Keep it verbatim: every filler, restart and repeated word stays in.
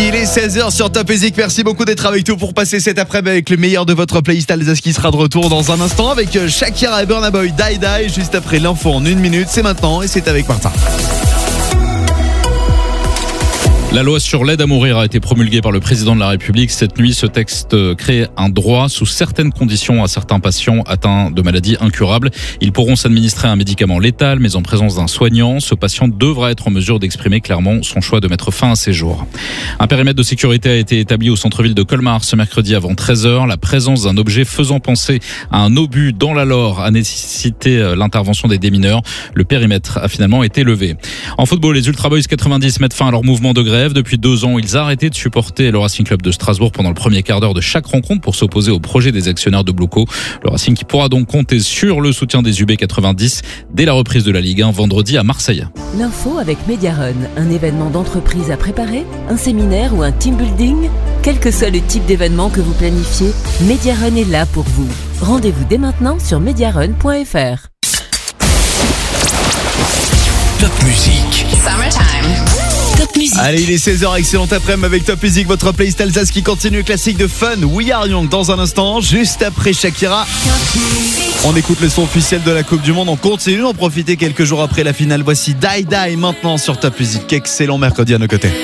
Il est seize heures sur Top Music. Merci beaucoup d'être avec nous pour passer cet après-midi avec le meilleur de votre playlist Alsace qui sera de retour dans un instant avec Shakira et Burna Boy, Die Die. Juste après l'info en une minute. C'est maintenant et c'est avec Martin. La loi sur l'aide à mourir a été promulguée par le président de la République. Cette nuit, ce texte crée un droit sous certaines conditions à certains patients atteints de maladies incurables. Ils pourront s'administrer un médicament létal, mais en présence d'un soignant. Ce patient devra être en mesure d'exprimer clairement son choix de mettre fin à ses jours. Un périmètre de sécurité a été établi au centre-ville de Colmar ce mercredi avant treize heures. La présence d'un objet faisant penser à un obus dans la Loire a nécessité l'intervention des démineurs. Le périmètre a finalement été levé. En football, les Ultra Boys quatre-vingt-dix mettent fin à leur mouvement de grève. Depuis deux ans, ils arrêtaient de supporter le Racing Club de Strasbourg pendant le premier quart d'heure de chaque rencontre pour s'opposer au projet des actionnaires de Blocco. Le Racing qui pourra donc compter sur le soutien des U B quatre-vingt-dix dès la reprise de la Ligue un vendredi à Marseille. L'info avec Mediarun, un événement d'entreprise à préparer, un séminaire ou un team building. Quel que soit le type d'événement que vous planifiez, Mediarun est là pour vous. Rendez-vous dès maintenant sur mediarun point f r. Top Music. Summertime. Top Music. Allez, il est seize heures, excellente après-midi avec Top Music, votre playlist Alsace qui continue, classique de Fun, We Are Young dans un instant, juste après Shakira. On écoute le son officiel de la Coupe du Monde, on continue d'en profiter quelques jours après la finale. Voici Die Die maintenant sur Top Music. Excellent mercredi à nos côtés.